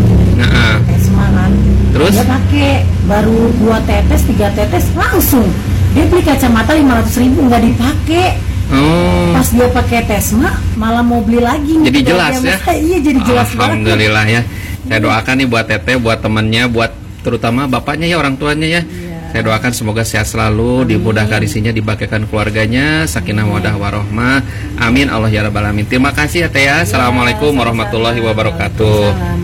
Tesma kan. Terus? Dia pakai baru 2 tetes, 3 tetes langsung. Dia beli kacamata 500.000 nggak dipakai. Pas dia pakai Tesma malah mau beli lagi. Jadi jelas ya? Iya, jadi jelas banget. Alhamdulillah ya. Saya doakan nih buat Teteh, buat temannya, buat terutama bapaknya ya, orang tuanya ya. Saya doakan semoga sehat selalu, dimudahkan isinya, dibagikan keluarganya, sakinah mawaddah warahmah. Amin Allah ya rabbal alamin. Terima kasih ya Teh ya. Assalamualaikum warahmatullahi wabarakatuh.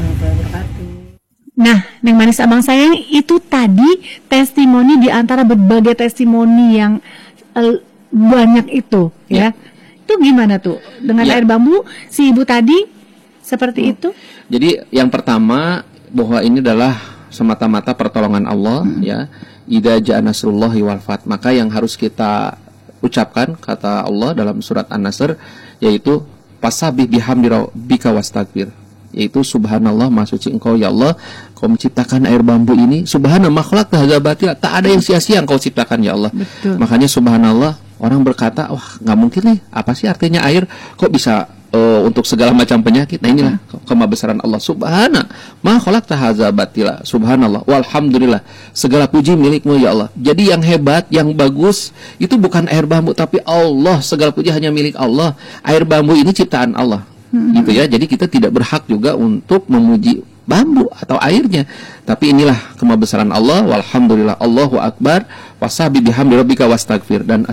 Nah, Neng Manis Abang Sayang, itu tadi testimoni di antara berbagai testimoni yang banyak itu ya. Itu gimana tuh dengan air bambu si ibu tadi seperti itu? Jadi yang pertama bahwa ini adalah semata-mata pertolongan Allah ya. Idza ja'a nasrullahi wal fath. Maka yang harus kita ucapkan kata Allah dalam surat An-Nasr yaitu fasabbih bihamdi rabbika wastaghfir. Yaitu subhanallah, maha suci engkau ya Allah, kau menciptakan air bambu ini, subhanallah makhluk hadza batil, tak ada yang sia-sia engkau ciptakan ya Allah. Betul. Makanya subhanallah, orang berkata wah nggak mungkin nih, apa sih artinya air kok bisa untuk segala macam penyakit. Nah inilah kemahabesaran Allah. Subhana ma khalaqta hadza batila. Subhanallah walhamdulillah, segala puji milikmu ya Allah. Jadi yang hebat, yang bagus itu bukan air bambu tapi Allah. Segala puji hanya milik Allah. Air bambu ini ciptaan Allah. Gitu ya. Jadi kita tidak berhak juga untuk memuji bambu atau airnya. Tapi inilah kemahabesaran Allah. Walhamdulillah, Allahu akbar. Wasabi bihamdi rabbika wastaghfir. Dan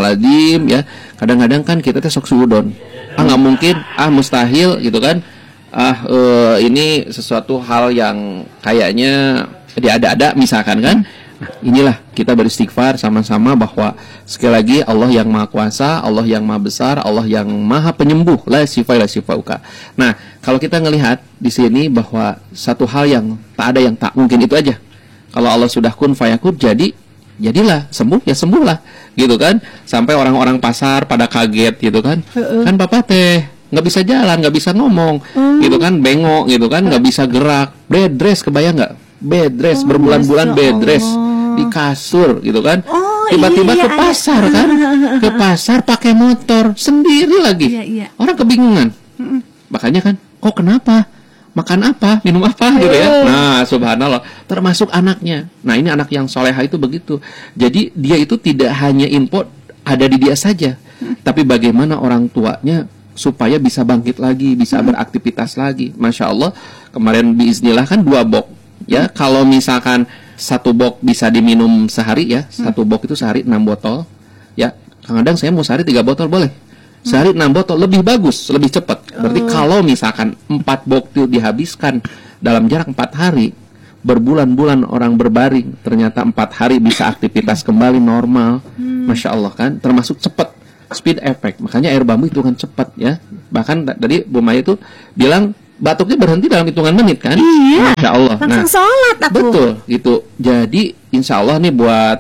astagfirullahaladzim ya. Kadang-kadang kan kita sok suudon. Nggak mungkin, mustahil gitu kan. ini sesuatu hal yang kayaknya diada-ada misalkan kan. Nah, inilah kita beristighfar sama-sama bahwa sekali lagi Allah yang Maha Kuasa, Allah yang Maha Besar, Allah yang Maha Penyembuh, la syifauka. Nah, kalau kita ngelihat di sini bahwa satu hal yang tak ada yang tak mungkin itu aja. Kalau Allah sudah kun fayakun, jadilah, sembuh ya sembuhlah, gitu kan. Sampai orang-orang pasar pada kaget gitu kan. Kan Bapak teh nggak bisa jalan, nggak bisa ngomong, gitu kan, bengok gitu kan, nggak bisa gerak, bed rest, kebayang nggak? Bed rest, berbulan-bulan bed rest di kasur gitu kan. Tiba-tiba ke pasar kan, ke pasar pakai motor sendiri lagi. Orang kebingungan. Makanya kan, kok kenapa? Makan apa? Minum apa gitu ya. Nah, subhanallah, termasuk anaknya. Nah, ini anak yang soleha itu begitu. Jadi dia itu tidak hanya import ada di dia saja, tapi bagaimana orang tuanya supaya bisa bangkit lagi, bisa beraktivitas lagi. Masya Allah, kemarin biiznillah kan 2 box. Ya, kalau misalkan 1 box bisa diminum sehari ya, 1 box itu sehari 6 botol. Ya, kadang saya mau sehari 3 botol boleh. Sehari 6 botol lebih bagus, lebih cepat. Berarti kalau misalkan 4 box itu dihabiskan dalam jarak 4 hari, berbulan-bulan orang berbaring, ternyata 4 hari bisa aktivitas kembali normal. Masya Allah kan, termasuk cepat. Speed effect, makanya air bambu itu kan cepat ya. Bahkan tadi Bu Maya itu bilang batuknya berhenti dalam hitungan menit kan? Iya. Masya Allah. Langsung sholat aku. Betul, gitu. Jadi insya Allah nih buat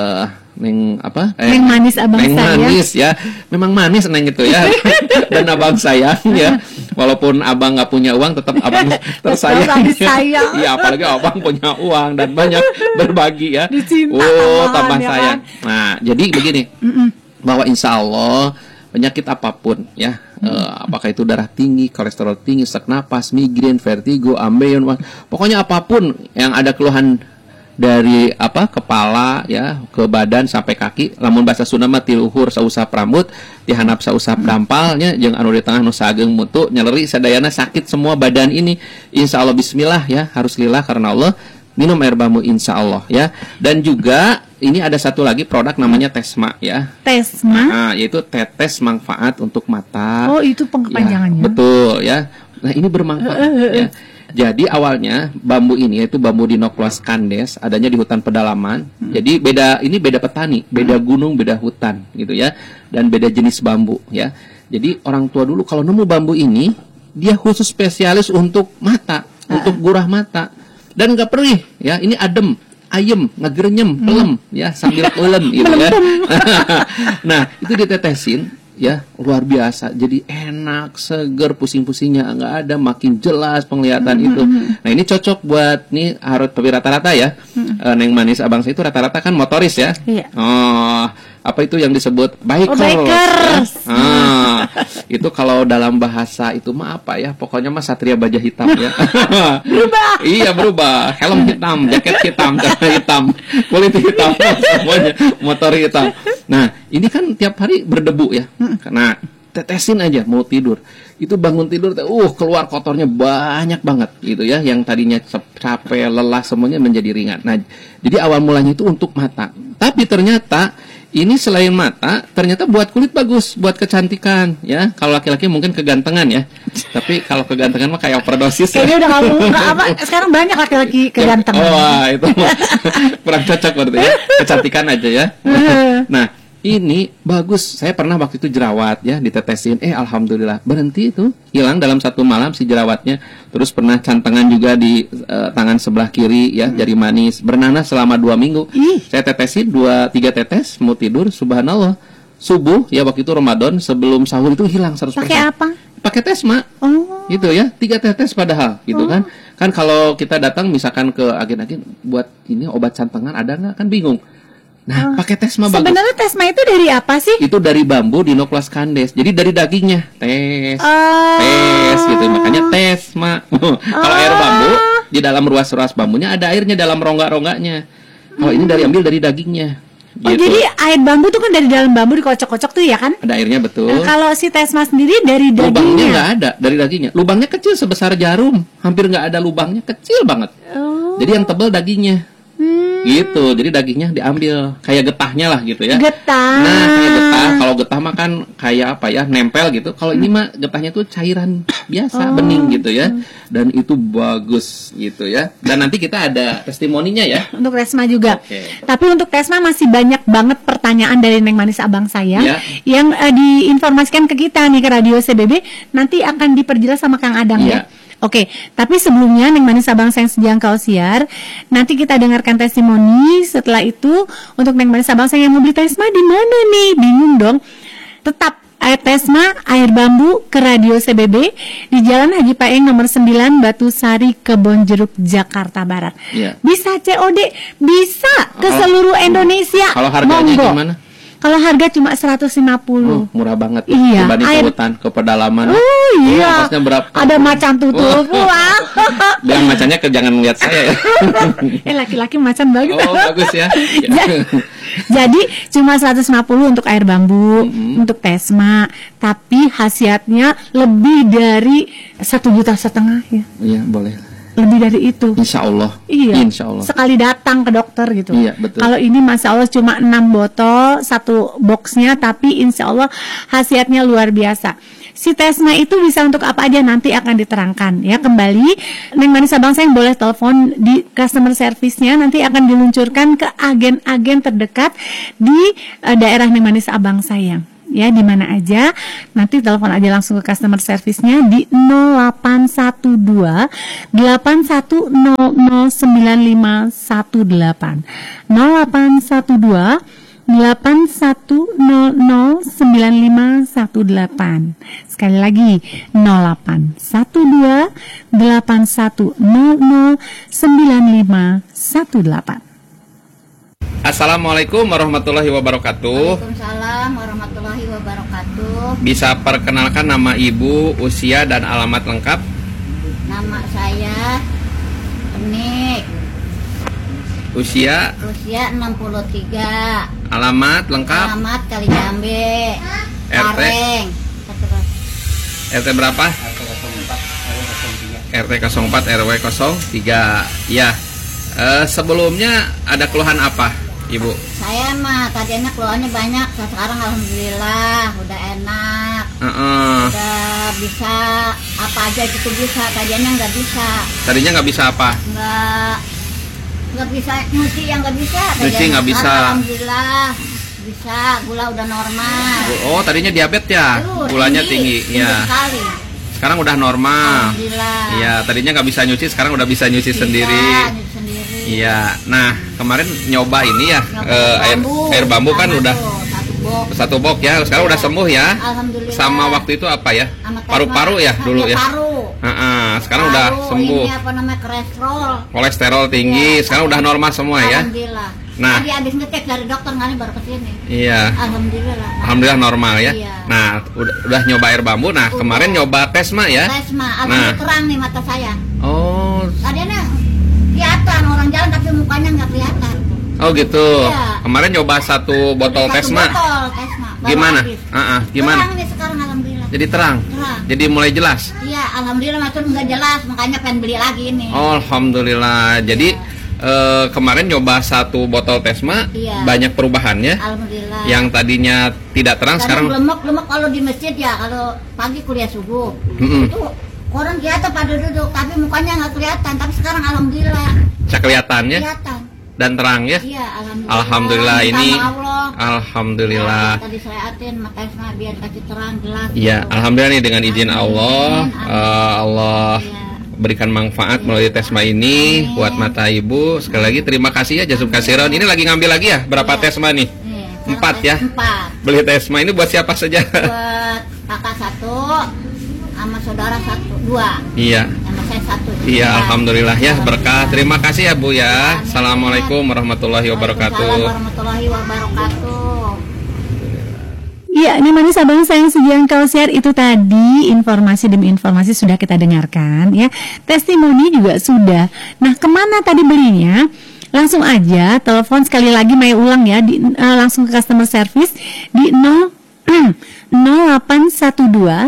Neng manis abang Neng saya. manis ya. Memang manis Neng itu ya. Dan abang sayang ya. Walaupun abang nggak punya uang, tetap abang tersayang. Iya, apalagi abang punya uang dan banyak berbagi ya. Dicinta, tambah ya sayang. kan? Nah, jadi begini. Bahwa insya Allah penyakit apapun ya, apakah itu darah tinggi, kolesterol tinggi, sesak napas, migrain, vertigo, ambeien, pokoknya apapun yang ada keluhan dari kepala ya ke badan sampai kaki, lamun bahasa Sunda mah ti luhur sausap rambut, ti handap sausap dampalnya, jeung anu di tengah nu sageung mutu nyeleri sadayana sakit semua badan ini, insya Allah bismillah ya, harus lillah karena Allah. Minum air bambu insya Allah ya. Dan juga ini ada satu lagi produk namanya Tesma ya. Tesma? Nah, yaitu tetes manfaat untuk mata. Oh, itu kepanjangannya. Ya, betul ya. Nah, ini bermanfaat ya. Jadi awalnya bambu ini yaitu bambu Dinoclous candes, adanya di hutan pedalaman. Jadi ini beda petani, beda gunung, beda hutan gitu ya. Dan beda jenis bambu ya. Jadi orang tua dulu kalau nemu bambu ini, dia khusus spesialis untuk mata, untuk gurah mata. Dan nggak perih ya, ini adem, ayem, ngegernyem, pelem ya, sambil ulem gitu ya. Nah, itu ditetesin ya, luar biasa. Jadi enak, seger, pusing-pusingnya nggak ada, makin jelas penglihatan itu. Nah, ini cocok buat nih harus tapi rata-rata ya. Neng manis abang saya itu rata-rata kan motoris ya. Iya. Oh, apa itu yang disebut bikers. Ya? Itu kalau dalam bahasa itu mah apa ya? Pokoknya mah satria baja hitam ya. Berubah. Iya, berubah. Helm hitam, jaket hitam, celana hitam, kulit hitam, semuanya motor hitam. Nah, ini kan tiap hari berdebu ya. Karena tetesin aja mau tidur. Itu bangun tidur keluar kotornya banyak banget gitu ya. Yang tadinya capek, lelah semuanya menjadi ringan. Nah, jadi awal mulanya itu untuk mata. Tapi ternyata ini selain mata, ternyata buat kulit bagus, buat kecantikan ya. Kalau laki-laki mungkin kegantengan ya. Tapi kalau kegantengan mah kayak overdosis. Kayaknya udah nggak apa. Sekarang banyak laki-laki kegantengan. Wah, itu kurang cocok berarti ya. Kecantikan aja ya. Nah, ini bagus. Saya pernah waktu itu jerawat ya, ditetesin. Alhamdulillah berhenti itu, hilang dalam 1 malam si jerawatnya. Terus pernah cantengan juga di tangan sebelah kiri ya, jari manis. Bernanas selama 2 minggu. Saya tetesin 2-3 tetes, mau tidur, subhanallah. Subuh ya, waktu itu Ramadan, sebelum sahur itu hilang 100%. Pakai apa? Pakai Tesma. Oh. Gitu ya, 3 tetes padahal gitu kan. Kan kalau kita datang misalkan ke agen-agen buat ini obat cantengan ada nggak, kan bingung. Nah, pakai Tesma bagus. Sebenarnya Tesma itu dari apa sih? Itu dari bambu Dinoclous candes. Jadi dari dagingnya. Tes gitu. Makanya Tesma. Kalau air bambu di dalam ruas-ruas bambunya ada airnya dalam rongga-rongganya. Kalau ini ambil dari dagingnya. Oh, gitu. jadi air bambu tuh kan dari dalam bambu dikocok-kocok tuh ya kan? Ada airnya betul. Kalau si Tesma sendiri dari dagingnya. Lubangnya nggak ada dari dagingnya. Lubangnya kecil sebesar jarum. Hampir nggak ada lubangnya, kecil banget. Jadi yang tebal dagingnya. Gitu. Jadi dagingnya diambil kayak getahnya lah gitu ya. Getah. Nah, kayak getah. Kalau getah mah kan kayak apa ya, nempel gitu. Kalau ini mah getahnya tuh cairan biasa, bening gitu ya. Dan itu bagus gitu ya. Dan nanti kita ada testimoninya ya. Untuk Tesma juga. Oke. Tapi untuk Tesma masih banyak banget pertanyaan dari Neng Manis Abang saya Ya. yang diinformasikan ke kita nih ke Radio CBB, nanti akan diperjelas sama Kang Adang Ya. ya. Oke, tapi sebelumnya Neng Manis Abang sayang sejangkau siar, nanti kita dengarkan testimoni. Setelah itu untuk Neng Manis Abang sayang yang mau beli Tesma di mana nih? Bingung dong. Tetap air Tesma, air bambu ke Radio CBB di Jalan Haji Paeng nomor 9 Batu Sari, Kebonjeruk, Jakarta Barat. Iya. Bisa COD, bisa ke Oh. seluruh Indonesia. Kalau harganya Monggo. gimana? Kalau harga cuma 150. Murah banget Iya, dibanding air- ke hutan, ke pedalaman. Oh iya. Ongkosnya berapa? Ada macan tutul. Wah. Biar macannya jangan lihat saya ya. Laki-laki macan banget. Oh, bagus ya. Jadi cuma 150 untuk air bambu, untuk Tesma, tapi khasiatnya lebih dari 1,5 juta ya. Iya, boleh. Lebih dari itu. Insya Allah. Iya. Insya Allah. Sekali datang ke dokter gitu. Iya, betul. Kalau ini Masya Allah cuma 6 botol, 1 boxnya, tapi Insya Allah khasiatnya luar biasa. Si Tesma itu bisa untuk apa aja nanti akan diterangkan ya. Kembali Neng Manis Abang sayang boleh telepon di customer service-nya, nanti akan diluncurkan ke agen-agen terdekat di daerah Neng Manis Abang sayang. Ya, di mana aja, nanti telepon aja langsung ke customer service-nya di 0812 81009518 0812 81009518. Sekali lagi 0812 81009518. Assalamualaikum warahmatullahi wabarakatuh. Waalaikumsalam warahmatullahi wabarakatuh. Bisa perkenalkan nama ibu, usia dan alamat lengkap? Nama saya Nik. Usia, Usia 63. alamat lengkap, Alamat Kalijambe. RT? Areng. RT berapa? RT 04 RW 03. Ya. Sebelumnya ada keluhan apa, Ibu? Saya mah tadinya keluhannya banyak. Sekarang alhamdulillah udah enak. Udah bisa apa aja gitu bisa. Tadinya nggak bisa. Tadinya nggak bisa apa? Nggak bisa nyuci yang nggak bisa. Nyuci nggak bisa. Alhamdulillah bisa. Gula udah normal. Oh, tadinya diabetes ya? Gulanya tinggi. Ya. Sekali. Sekarang udah normal. Alhamdulillah. Iya, tadinya nggak bisa nyuci, sekarang udah bisa nyuci Bisa, sendiri. nyuci sendiri. Iya. Nah, kemarin nyoba ini ya, Nyoba air bambu kan sama udah tuh, satu box. 1 box ya. Sekarang udah sembuh ya. Alhamdulillah. Sama waktu itu apa ya? Sama Paru-paru ya Tesma. dulu ya. Paru. Sekarang udah Paru, sembuh. Ini apa namanya kolesterol. Kolesterol tinggi, Iya. sekarang udah normal semua ya. Alhamdulillah. Nah. Tadi habis ngecek dari dokter nggak nih baru kesini. Iya. Alhamdulillah. Alhamdulillah normal ya. Iya. Nah, udah nyoba air bambu. Nah, Udah. kemarin nyoba Tesma ya. Tesma, Nah. alhamdulillah terang nih mata saya. Oh, Tadinya kelihatan orang jalan tapi mukanya nggak kelihatan. oh gitu. Iya. Kemarin nyoba 1 botol Satu Tesma. botol Tesma. baru Gimana? habis. Gimana? Terang nih sekarang alhamdulillah. Jadi terang. Terang. Jadi mulai jelas. Iya, alhamdulillah macam nggak jelas, makanya pengen beli lagi ini. Oh, alhamdulillah. Jadi kemarin nyoba 1 botol Tesma, Iya. banyak perubahannya. Alhamdulillah. Yang tadinya tidak terang sekarang. lemek kalau di masjid ya, kalau pagi kuliah subuh. Mm-mm. Itu orang kelihatan pada duduk, tapi mukanya nggak kelihatan. Tapi sekarang alhamdulillah Bisa kelihatannya kelihatan. dan terang ya. Iya, alhamdulillah. Alhamdulillah Minta ini. sama Allah. Alhamdulillah. Ya, tadi saya atin makanya Tesma biar kasih terang jelas. Iya, gitu. alhamdulillah nih dengan izin Amin, Allah, amin. Allah Iya. berikan manfaat melalui Tesma ini Amin. buat mata ibu. Sekali lagi terima kasih ya Jasum Kasiron. Ini lagi ngambil lagi ya berapa Iya. Tesma nih? Iya, 4 ya. 4. Beli Tesma ini buat siapa saja? Buat kakak 1 sama saudara 2. Iya. Sama saya 1. Iya, alhamdulillah ya berkah. Terima kasih ya Bu ya. Amin. Assalamualaikum warahmatullahi Waalaikumsalam wabarakatuh. warahmatullahi wabarakatuh. Iya, ini manis abang sayang sejangkau siar itu tadi informasi demi informasi sudah kita dengarkan ya. Testimoni juga sudah. Nah, kemana tadi belinya? Langsung aja telepon sekali lagi Maya ulang ya langsung ke customer service di 0812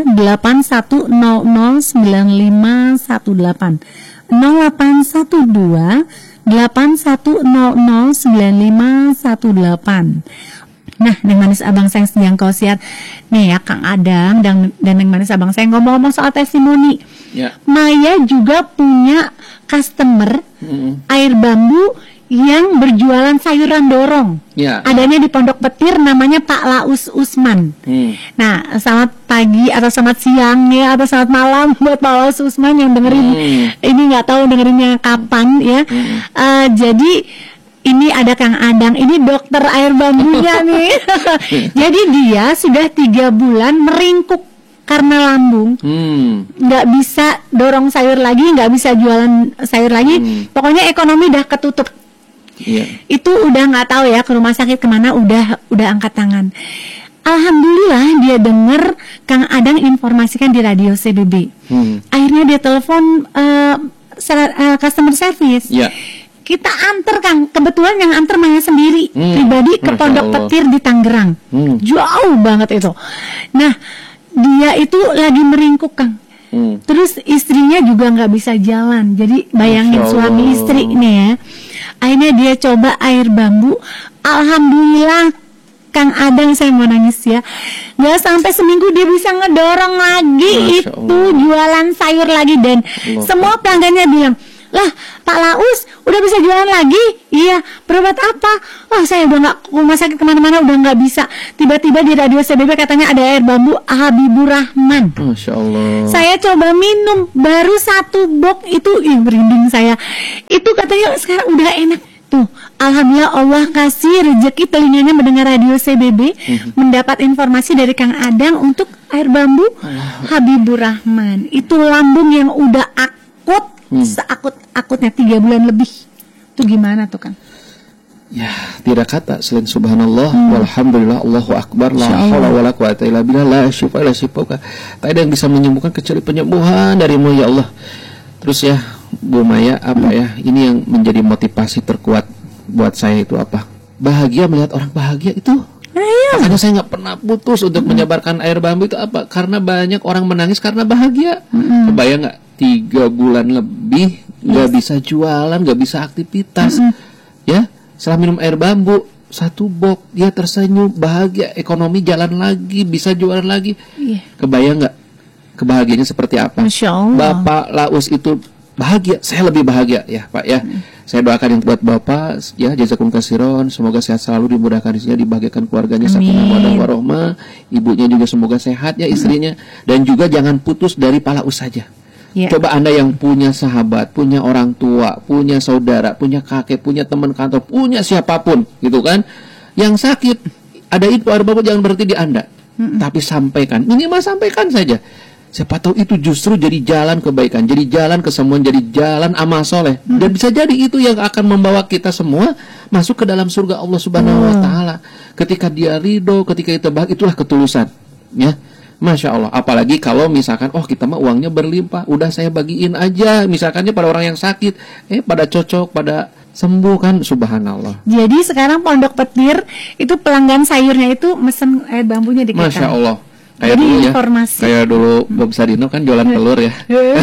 81009518 0812 810095118. Nah, Neng Manis Abang Sayang Sejang Kosiar. Nih ya Kang Adang dan Neng Manis Abang Sayang, ngomong-ngomong soal testimoni. Ya. Maya juga punya customer air bambu yang berjualan sayuran dorong. Ya. Adanya di Pondok Petir, namanya Pak Laus Usman. Nah, selamat pagi atau selamat siang ya, atau selamat malam buat Pak Laus Usman yang dengerin. Ini nggak tahu dengerinnya kapan ya. Jadi ini ada Kang Adang, ini dokter air bambunya nih. Jadi dia sudah 3 bulan meringkuk karena lambung, nggak bisa dorong sayur lagi, nggak bisa jualan sayur lagi. Pokoknya ekonomi udah ketutup. Itu udah nggak tahu ya ke rumah sakit kemana, udah angkat tangan. Alhamdulillah dia dengar Kang Adang informasikan di radio CBB. Akhirnya dia telepon customer service. Kita anter Kang, kebetulan yang anter Maya sendiri pribadi ke Pondok Petir di Tangerang. Jauh banget itu. Nah, dia itu lagi meringkuk Kang. Terus istrinya juga nggak bisa jalan. Jadi bayangin suami istri nih ya. Akhirnya dia coba air bambu. Alhamdulillah Kang Adang, saya mau nangis ya. Nggak sampai seminggu dia bisa ngedorong lagi itu jualan sayur lagi, dan semua pelanggannya bilang, lah Pak Laus udah bisa jualan lagi? Iya. Berobat apa? Wah, saya udah nggak ke rumah sakit kemana-mana, udah nggak bisa. Tiba-tiba di radio CBB katanya ada air bambu Habibur Rahman. Masya Allah. Saya coba minum, baru 1 box itu, merinding saya. Itu katanya sekarang udah enak. Tuh, alhamdulillah Allah kasih rezeki telinganya mendengar radio CBB, mendapat informasi dari Kang Adang untuk air bambu Habibur Rahman. Itu lambung yang udah akut, seakut-akutnya 3 bulan lebih. Itu gimana tuh Kang? Ya, tidak kata selain subhanallah, walhamdulillah, Allahu akbar, la haula wala quwata illa billah, la syifa illa syifauka. Tak ada yang bisa menyembuhkan kecuali penyembuhan darimu ya Allah. Terus ya Bu Maya, apa ya, ini yang menjadi motivasi terkuat buat saya itu apa? Bahagia melihat orang bahagia itu. Makanya saya nggak pernah putus untuk menyebarkan air bambu itu apa? Karena banyak orang menangis karena bahagia. Kebayang nggak? 3 bulan lebih nggak bisa jualan, nggak bisa aktivitas, ya. Setelah minum air bambu 1 box, dia tersenyum, bahagia, ekonomi jalan lagi, bisa jualan lagi. Kebayang nggak kebahagiaannya seperti apa? Masya Allah. Bapak Laus itu bahagia, saya lebih bahagia ya Pak ya. Saya doakan yang buat Bapak ya, jazakum kasiron, semoga sehat selalu, dimudahkan rezekinya, dibahagiakan keluarganya, sakinah mawaddah warahmah, ibunya juga semoga sehat ya, istrinya, dan juga jangan putus dari Pak Laus saja. Coba Anda yang punya sahabat, punya orang tua, punya saudara, punya kakek, punya teman kantor, punya siapapun gitu kan, yang sakit, ada info air bambu, jangan berhenti di Anda, tapi sampaikan, minimal sampaikan saja. Siapa tahu itu justru jadi jalan kebaikan, jadi jalan kesembuhan, jadi jalan amal soleh, dan bisa jadi itu yang akan membawa kita semua masuk ke dalam surga Allah Subhanahu Wa Taala. Ketika dia ridho, ketika kita bahagia, itulah ketulusan, ya. Masya Allah. Apalagi kalau misalkan, oh kita mah uangnya berlimpah, udah saya bagiin aja, misalkannya pada orang yang sakit, pada cocok, pada sembuh kan, subhanallah. Jadi sekarang Pondok Petir itu pelanggan sayurnya itu mesen air bambunya di kita. Masya Allah. Kayak jadi dulu informasi. Kayak dulu Bob Sadino kan jualan telur ya.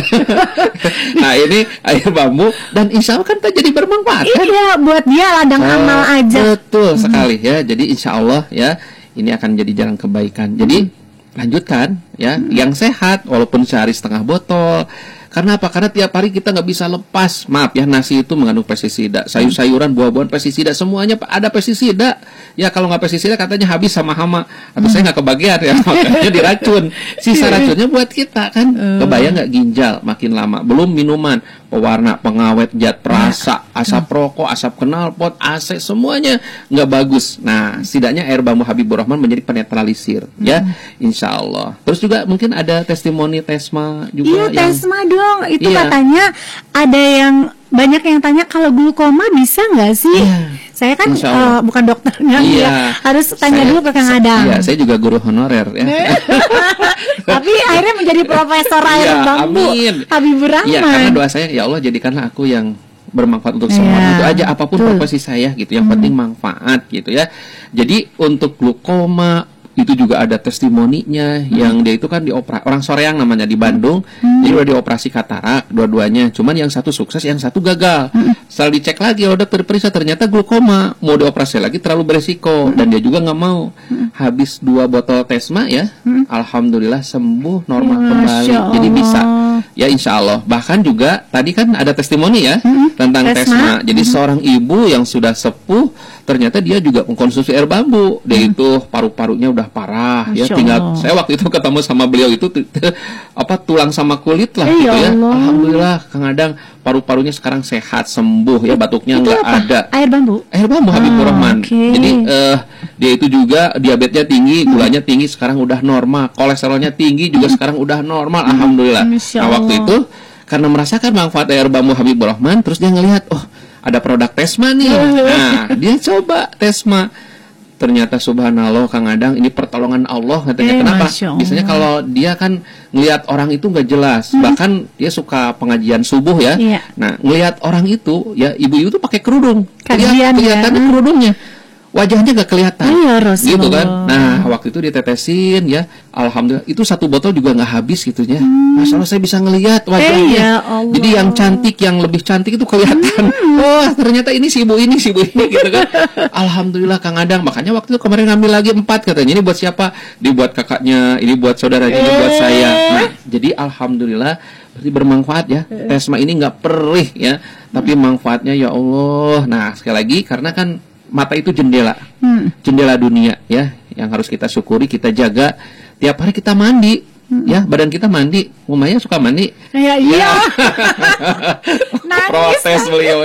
Nah ini air bambu, dan insya Allah kan kita jadi bermanfaat. Iya, buat dia ladang amal aja. Betul sekali ya. Jadi insya Allah ya, ini akan jadi jalan kebaikan. Jadi lanjutkan ya, yang sehat walaupun sehari setengah botol. Karena apa? Karena tiap hari kita nggak bisa lepas. Maaf ya, nasi itu mengandung pestisida, sayur-sayuran, buah-buahan pestisida, semuanya ada pestisida. Ya kalau nggak pestisida katanya habis sama hama. Atau saya nggak kebagian ya, makanya diracun. Sisa racunnya buat kita kan. Kebayang nggak, ginjal makin lama. Belum minuman, pewarna, pengawet, zat perasa, asap rokok, asap knalpot, AC, semuanya nggak bagus. Nah, setidaknya air bambu Habibur Rahman menjadi penetralisir ya, insya Allah. Terus juga mungkin ada testimoni Tesma juga. Iya, Tesma dong. Itu katanya ada yang banyak yang tanya, kalau glukoma bisa nggak sih? Saya kan bukan dokternya, harus tanya dulu ke Kang Adang. Iya, saya juga guru honorer ya. Tapi akhirnya menjadi profesor air bambu Habibur Rahman. Iya, karena doa saya, ya Allah jadikanlah aku yang bermanfaat untuk semua. Itu aja, apapun profesi saya gitu. Yang penting manfaat gitu ya. Jadi untuk glukoma, itu juga ada testimoninya yang dia itu kan orang Soreang namanya di Bandung, jadi udah dioperasi katarak dua-duanya, cuman yang satu sukses, yang satu gagal. Setelah dicek lagi oleh dokter periksa ternyata glaukoma, mau dioperasi lagi terlalu beresiko dan dia juga nggak mau. Habis 2 botol Tesma ya, alhamdulillah sembuh normal kembali, jadi bisa ya insya Allah. Bahkan juga tadi kan ada testimoni ya tentang Tesma. Jadi seorang ibu yang sudah sepuh ternyata dia juga mengkonsumsi air bambu, dia itu paru-parunya udah parah ya, tinggal saya waktu itu ketemu sama beliau itu tulang sama kulit lah gitu ya. Alhamdulillah Kang Adang paru-parunya sekarang sehat, sembuh ya, batuknya nggak ada. Air bambu Habibur Rahman. Jadi dia itu juga diabetesnya tinggi, gulanya tinggi, sekarang udah normal, kolesterolnya tinggi juga sekarang udah normal, alhamdulillah. Nah waktu itu karena merasakan manfaat air bambu Habibur Rahman, terus dia ngelihat ada produk Tesma nih. Nah dia coba Tesma. Ternyata subhanallah Kang Adang, ini pertolongan Allah katanya. Kenapa? Biasanya kalau dia kan ngelihat orang itu nggak jelas, bahkan dia suka pengajian subuh ya. Nah ngelihat orang itu ya, ibu-ibu tuh pakai kerudung, kelihatannya kerudungnya, wajahnya nggak kelihatan, gitu kan. Nah waktu itu ditetesin ya, alhamdulillah itu 1 botol juga nggak habis gitunya. Masya Allah saya bisa ngelihat wajahnya. Jadi yang cantik, yang lebih cantik itu kelihatan. Oh ternyata ini si ibu ini gitu kan. Alhamdulillah Kang Adang. Makanya waktu itu kemarin ngambil lagi 4 katanya. Ini buat siapa? Ini buat kakaknya, ini buat saudaranya, ini buat saya. Nah, jadi alhamdulillah berarti bermanfaat ya. Tesma ini nggak perih ya, tapi manfaatnya ya Allah. Nah sekali lagi karena kan mata itu jendela dunia ya, yang harus kita syukuri, kita jaga. Tiap hari kita mandi ya, badan kita mandi. Umumnya suka mandi. Iya. Protes beliau.